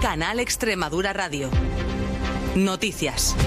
Canal Extremadura Radio. Noticias.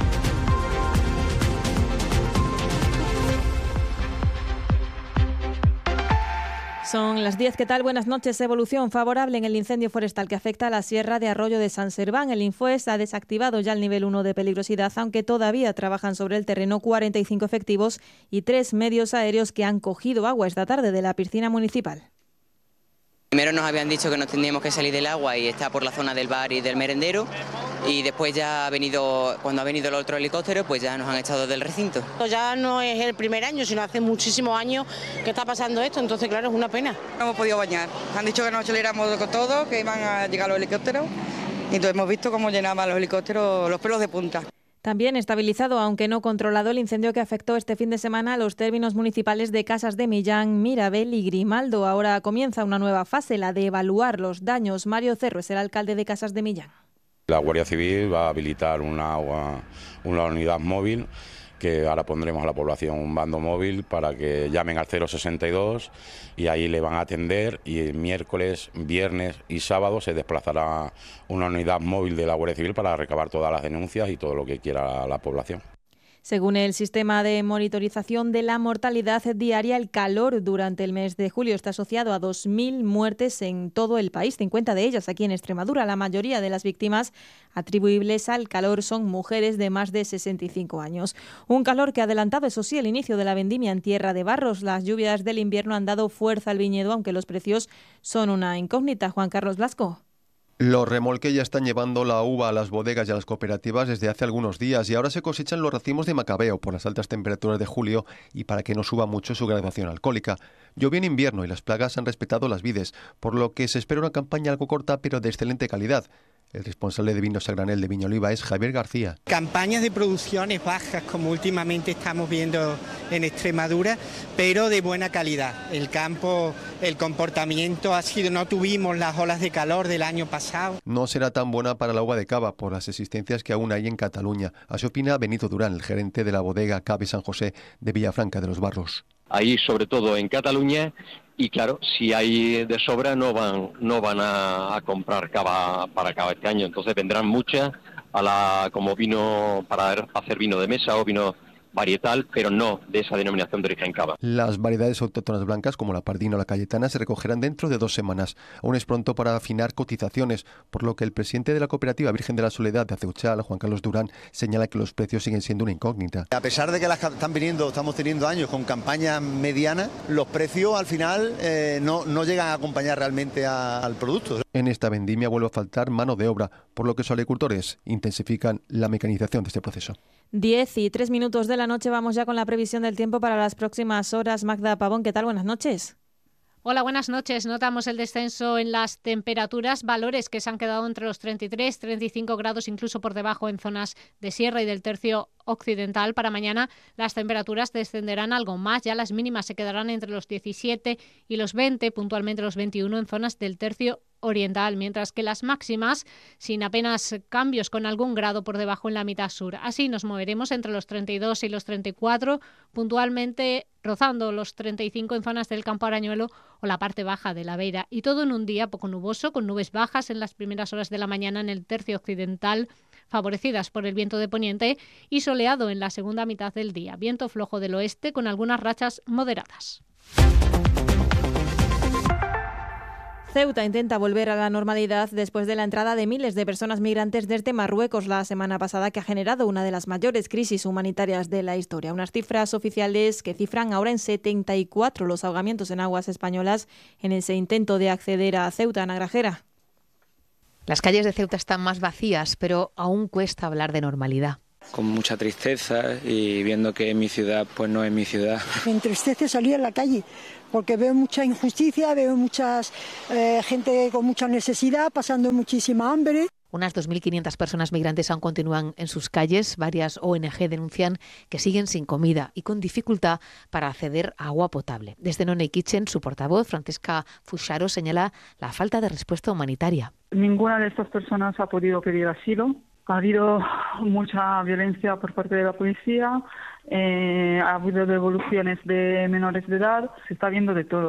Son las 10, ¿qué tal? Buenas noches. Evolución favorable en el incendio forestal que afecta a la sierra de Arroyo de San Serván. El Infoes ha desactivado ya el nivel 1 de peligrosidad, aunque todavía trabajan sobre el terreno 45 efectivos y 3 medios aéreos que han cogido agua esta tarde de la piscina municipal. Primero nos habían dicho que nos tendríamos que salir del agua y está por la zona del bar y del merendero, y después ya cuando ha venido el otro helicóptero, pues ya nos han echado del recinto. Ya no es el primer año, sino hace muchísimos años que está pasando esto, entonces claro, es una pena. No hemos podido bañar, han dicho que nos aceleramos con todo, que iban a llegar los helicópteros, y entonces hemos visto cómo llenaban los helicópteros los pelos de punta. También estabilizado, aunque no controlado, el incendio que afectó este fin de semana a los términos municipales de Casas de Millán, Mirabel y Grimaldo. Ahora comienza una nueva fase, la de evaluar los daños. Mario Cerro es el alcalde de Casas de Millán. La Guardia Civil va a habilitar una unidad móvil, que ahora pondremos a la población un bando móvil para que llamen al 062 y ahí le van a atender, y el miércoles, viernes y sábado se desplazará una unidad móvil de la Guardia Civil para recabar todas las denuncias y todo lo que quiera la población. Según el sistema de monitorización de la mortalidad diaria, el calor durante el mes de julio está asociado a 2.000 muertes en todo el país, 50 de ellas aquí en Extremadura. La mayoría de las víctimas atribuibles al calor son mujeres de más de 65 años. Un calor que ha adelantado, eso sí, el inicio de la vendimia en Tierra de Barros. Las lluvias del invierno han dado fuerza al viñedo, aunque los precios son una incógnita. Juan Carlos Blasco. Los remolques ya están llevando la uva a las bodegas y a las cooperativas desde hace algunos días, y ahora se cosechan los racimos de macabeo por las altas temperaturas de julio y para que no suba mucho su graduación alcohólica. Llovió en invierno y las plagas han respetado las vides, por lo que se espera una campaña algo corta pero de excelente calidad. El responsable de vinos a granel de Viñoliva es Javier García. Campañas de producciones bajas, como últimamente estamos viendo en Extremadura, pero de buena calidad. El campo, el comportamiento ha sido, no tuvimos las olas de calor del año pasado. No será tan buena para la uva de cava por las existencias que aún hay en Cataluña. Así opina Benito Durán, el gerente de la bodega Cave San José de Villafranca de los Barros. Ahí, sobre todo en Cataluña. Y claro, si hay de sobra no van a comprar cava para cava este año, entonces vendrán muchas como vino para hacer vino de mesa o vino varietal, pero no de esa denominación de origen cava. Las variedades autóctonas blancas como la pardina o la cayetana se recogerán dentro de 2 semanas. Aún es pronto para afinar cotizaciones, por lo que el presidente de la cooperativa Virgen de la Soledad de Aceuchal, Juan Carlos Durán, señala que los precios siguen siendo una incógnita. A pesar de que estamos teniendo años con campañas medianas, los precios al final no llegan a acompañar realmente al producto. En esta vendimia vuelve a faltar mano de obra, por lo que los agricultores intensifican la mecanización de este proceso. 10:03 de la noche, vamos ya con la previsión del tiempo para las próximas horas. Magda Pavón, ¿qué tal? Buenas noches. Hola, buenas noches. Notamos el descenso en las temperaturas, valores que se han quedado entre los 33, 35 grados, incluso por debajo en zonas de sierra y del tercio occidental. Para mañana las temperaturas descenderán algo más, ya las mínimas se quedarán entre los 17 y los 20, puntualmente los 21 en zonas del tercio oriental, mientras que las máximas sin apenas cambios, con algún grado por debajo en la mitad sur. Así nos moveremos entre los 32 y los 34, puntualmente rozando los 35 en zonas del Campo Arañuelo o la parte baja de la Beira, y todo en un día poco nuboso, con nubes bajas en las primeras horas de la mañana en el tercio occidental, favorecidas por el viento de poniente, y soleado en la segunda mitad del día, viento flojo del oeste con algunas rachas moderadas. Ceuta intenta volver a la normalidad después de la entrada de miles de personas migrantes desde Marruecos la semana pasada, que ha generado una de las mayores crisis humanitarias de la historia. Unas cifras oficiales que cifran ahora en 74 los ahogamientos en aguas españolas en ese intento de acceder a Ceuta. Ana Grajera. Las calles de Ceuta están más vacías, pero aún cuesta hablar de normalidad. Con mucha tristeza y viendo que mi ciudad pues no es mi ciudad. Me entristece salir a la calle porque veo mucha injusticia, veo mucha gente con mucha necesidad, pasando muchísima hambre. Unas 2.500 personas migrantes aún continúan en sus calles. Varias ONG denuncian que siguen sin comida y con dificultad para acceder a agua potable. Desde Noney Kitchen, su portavoz, Francesca Fusharo, señala la falta de respuesta humanitaria. Ninguna de estas personas ha podido pedir asilo. Ha habido mucha violencia por parte de la policía, ha habido devoluciones de menores de edad, se está viendo de todo.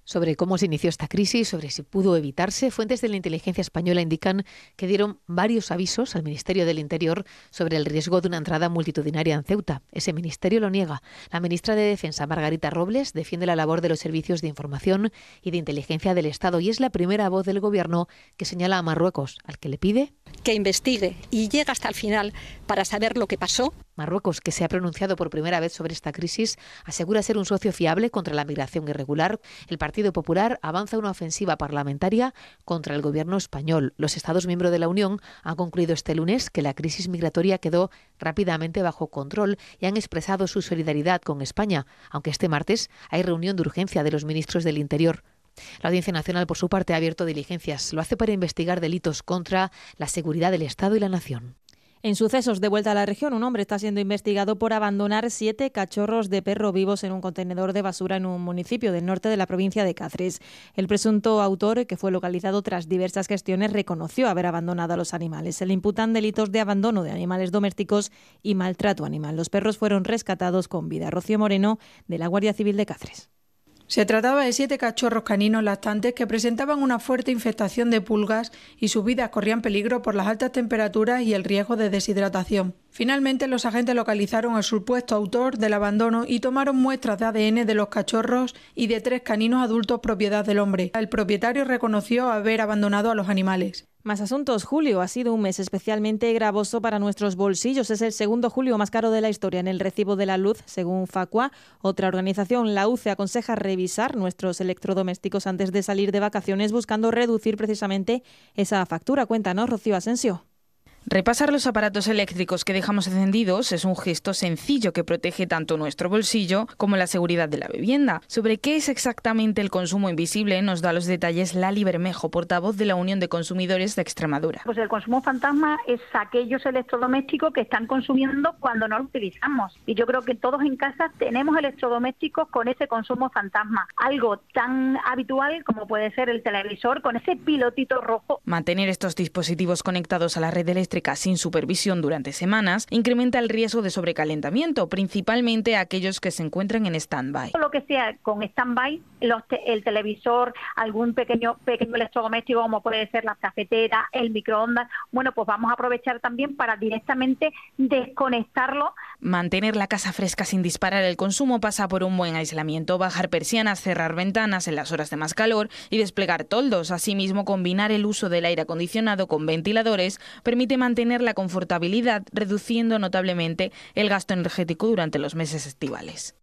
Sobre cómo se inició esta crisis, sobre si pudo evitarse, fuentes de la inteligencia española indican que dieron varios avisos al Ministerio del Interior sobre el riesgo de una entrada multitudinaria en Ceuta. Ese ministerio lo niega. La ministra de Defensa, Margarita Robles, defiende la labor de los servicios de información y de inteligencia del Estado y es la primera voz del Gobierno que señala a Marruecos, al que le pide que investigue y llegue hasta el final para saber lo que pasó. Marruecos, que se ha pronunciado por primera vez sobre esta crisis, asegura ser un socio fiable contra la migración irregular. El Partido Popular avanza una ofensiva parlamentaria contra el gobierno español. Los Estados miembros de la Unión han concluido este lunes que la crisis migratoria quedó rápidamente bajo control y han expresado su solidaridad con España, aunque este martes hay reunión de urgencia de los ministros del Interior. La Audiencia Nacional, por su parte, ha abierto diligencias. Lo hace para investigar delitos contra la seguridad del Estado y la nación. En sucesos de vuelta a la región, un hombre está siendo investigado por abandonar 7 cachorros de perro vivos en un contenedor de basura en un municipio del norte de la provincia de Cáceres. El presunto autor, que fue localizado tras diversas gestiones, reconoció haber abandonado a los animales. Se le imputan delitos de abandono de animales domésticos y maltrato animal. Los perros fueron rescatados con vida. Rocío Moreno, de la Guardia Civil de Cáceres. Se trataba de 7 cachorros caninos lactantes que presentaban una fuerte infestación de pulgas y sus vidas corrían peligro por las altas temperaturas y el riesgo de deshidratación. Finalmente, los agentes localizaron al supuesto autor del abandono y tomaron muestras de ADN de los cachorros y de 3 caninos adultos propiedad del hombre. El propietario reconoció haber abandonado a los animales. Más asuntos. Julio ha sido un mes especialmente gravoso para nuestros bolsillos. Es el segundo julio más caro de la historia en el recibo de la luz, según Facua. Otra organización, la UCE, aconseja revisar nuestros electrodomésticos antes de salir de vacaciones, buscando reducir precisamente esa factura. Cuéntanos, Rocío Asensio. Repasar los aparatos eléctricos que dejamos encendidos es un gesto sencillo que protege tanto nuestro bolsillo como la seguridad de la vivienda. Sobre qué es exactamente el consumo invisible nos da los detalles Lali Bermejo, portavoz de la Unión de Consumidores de Extremadura. Pues el consumo fantasma es aquellos electrodomésticos que están consumiendo cuando no los utilizamos. Y yo creo que todos en casa tenemos electrodomésticos con ese consumo fantasma. Algo tan habitual como puede ser el televisor con ese pilotito rojo. Mantener estos dispositivos conectados a la red eléctrica sin supervisión durante semanas incrementa el riesgo de sobrecalentamiento, principalmente aquellos que se encuentran en stand-by. Lo que sea con stand-by, el televisor, algún pequeño electrodoméstico como puede ser la cafetera, el microondas, bueno, pues vamos a aprovechar también para directamente desconectarlo. Mantener la casa fresca sin disparar el consumo pasa por un buen aislamiento, bajar persianas, cerrar ventanas en las horas de más calor y desplegar toldos. Asimismo, combinar el uso del aire acondicionado con ventiladores permite mantener la confortabilidad, reduciendo notablemente el gasto energético durante los meses estivales.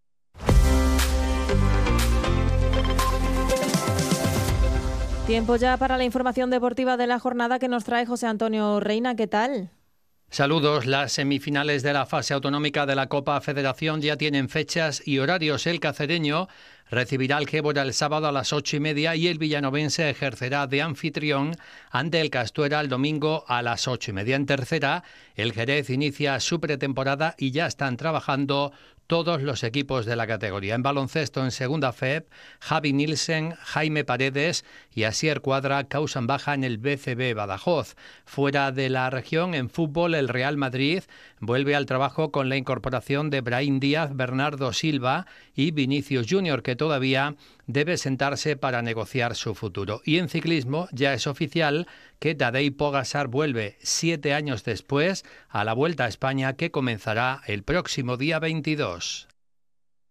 Tiempo ya para la información deportiva de la jornada que nos trae José Antonio Reina. ¿Qué tal? Saludos. Las semifinales de la fase autonómica de la Copa Federación ya tienen fechas y horarios. El cacereño recibirá al Gébora el sábado a las 8:30 y el villanovense ejercerá de anfitrión ante el Castuera el domingo a las 8:30. En tercera, el Jerez inicia su pretemporada y ya están trabajando todos los equipos de la categoría. En baloncesto, en segunda FEP, Javi Nielsen, Jaime Paredes y Asier Cuadra causan baja en el BCB Badajoz. Fuera de la región, en fútbol, el Real Madrid vuelve al trabajo con la incorporación de Brahim Díaz, Bernardo Silva y Vinicius Junior, que todavía debe sentarse para negociar su futuro. Y en ciclismo ya es oficial que Tadej Pogačar vuelve 7 años después a la Vuelta a España, que comenzará el próximo día 22.